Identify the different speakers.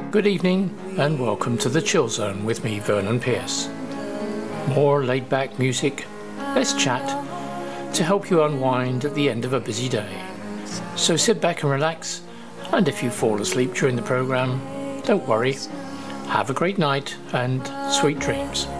Speaker 1: Good evening and welcome to the Chill Zone with me, Vernon Pierce. More laid-back music, less chat, to help you unwind at the end of a busy day. So sit back and relax, and if you fall asleep during the program, don't worry. Have a great night and sweet dreams.